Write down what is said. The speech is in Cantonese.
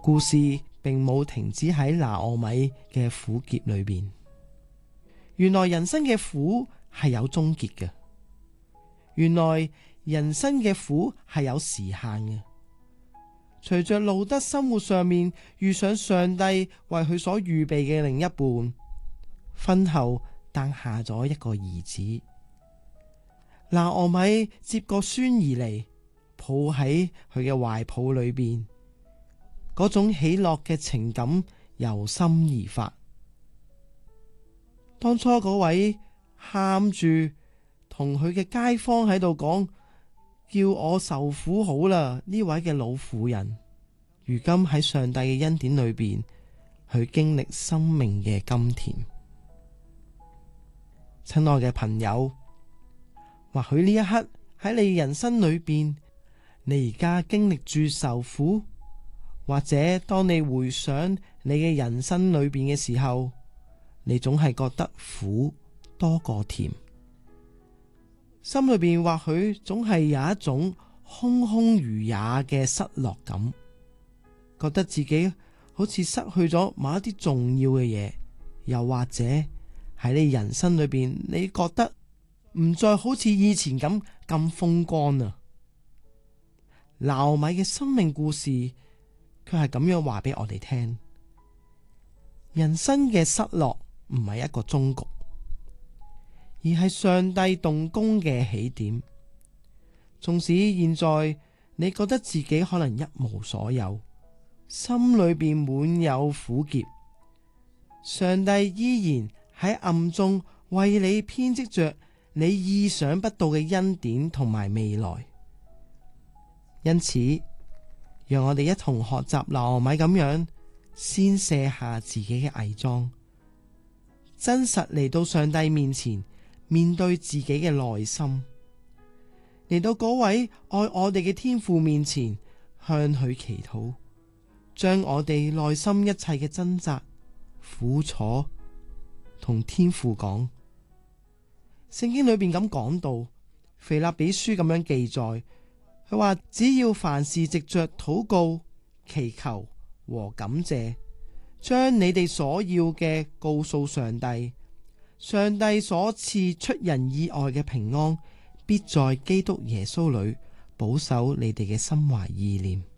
故事並冇停止喺拿俄米嘅苦澀裏邊。原來人生嘅苦係有終結嘅，原來人生嘅苦係有時限嘅。隨着路得生活上面遇上上帝為佢所預備嘅另一半，婚後誕下咗一個兒子。拿俄米接過孫兒嚟，抱喺佢嘅懷抱裏邊，嗰種喜樂嘅情感由心而發。當初嗰位喊住同佢嘅街坊喺度講，叫我受苦好啦，呢位嘅老婦人，如今喺上帝嘅恩典裏邊，去經歷生命嘅甘甜。親愛嘅朋友，或許呢一刻喺你人生裏邊，你而家經歷住受苦，或者當你回想你嘅人生裏邊嘅時候，你總係覺得苦多過甜，心裏邊或許總係有一種空空如也嘅失落感，覺得自己好似失去咗某一啲重要嘅嘢，又或者喺你人生裏邊，你覺得唔再好似以前咁風光啊。拿俄米嘅生命故事，佢係咁樣話俾我哋聽：人生嘅失落唔係一個終局，而係上帝動工嘅起點。縱使現在你覺得自己可能一無所有，心裏邊滿有苦澀，上帝依然喺暗中為你編織着你意想不到嘅恩典同埋未來。因此，讓我哋一同學習拿俄米咁樣，先卸下自己嘅偽裝，真實嚟到上帝面前，面對自己嘅內心，嚟到嗰位愛我哋嘅天父面前，向佢祈禱，將我哋內心一切嘅掙扎、苦楚同天父講。聖經裏邊咁講到，腓立比書咁樣記載，佢話只要凡事藉着禱告、祈求和感謝，將你哋所要嘅告訴上帝，上帝所賜出人意外嘅平安，必在基督耶穌裏保守你哋嘅心懷意念。